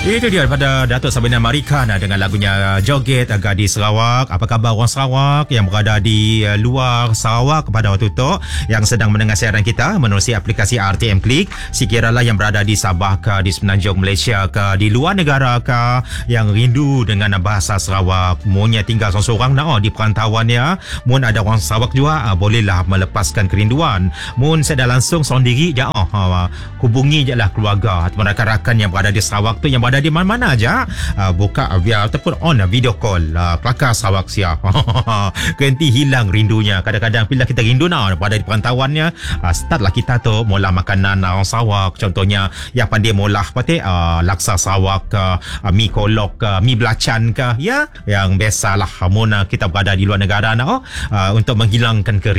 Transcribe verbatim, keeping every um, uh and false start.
Itu dia pada Datuk Sabrina Marika nah, dengan lagunya Joget Gadis Sarawak. Apa khabar orang Sarawak yang berada di uh, luar Sarawak pada waktu itu yang sedang mendengar siaran kita menerusi aplikasi R T M Klik. Sekiralah yang berada di Sabah ke, di Semenanjung Malaysia ke, di luar negara ke, yang rindu dengan bahasa Sarawak, mohonnya tinggal seorang-seorang nah, oh, di perantauannya. Mohon ada orang Sarawak juga uh, bolehlah melepaskan kerinduan. Mohon saya dah langsung seorang diri je, oh, uh, hubungi je lah keluarga atau rakan-rakan yang berada di Sarawak tu, yang berada di mana-mana aja, uh, buka via ataupun on uh, video call uh, kelakar Sarawak sia. Kenti hilang rindunya. Kadang-kadang bila kita rindu nah pada di perantauannya, uh, startlah kita tu molah makanan uh, orang Sarawak, contohnya yang pandai molah pate uh, laksa Sarawak ke, uh, mi kolok ke, mi belacan ke, ya yang biasalah mun uh, kita berada di luar negara nah, oh, uh, untuk menghilangkan kerinduan